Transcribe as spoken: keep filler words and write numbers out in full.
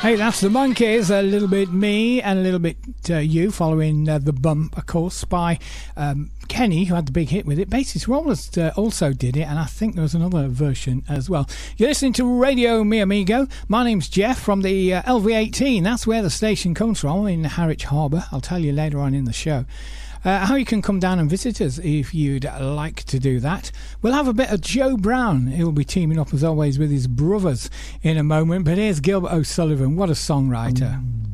Hey, that's the Monkees, a little bit me and a little bit uh, you, following uh, The Bump, of course, by um, Kenny, who had the big hit with it. Basis Rollers uh, also did it, and I think there was another version as well. You're listening to Radio Mi Amigo. My name's Jeff from the uh, L V eighteen. That's where the station comes from, in Harwich Harbour. I'll tell you later on in the show. Uh, how you can come down and visit us if you'd like to do that. We'll have a bit of Joe Brown. He'll be teaming up as always with his brothers in a moment. But here's Gilbert O'Sullivan. What a songwriter.